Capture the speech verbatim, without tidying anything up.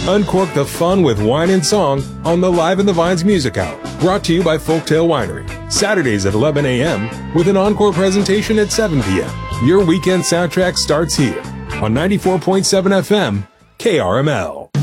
Uncork the fun with wine and song on the Live in the Vines Music Hour, brought to you by Folktail Winery. Saturdays at eleven a m with an encore presentation at seven p m Your weekend soundtrack starts here on ninety-four point seven F M K R M L.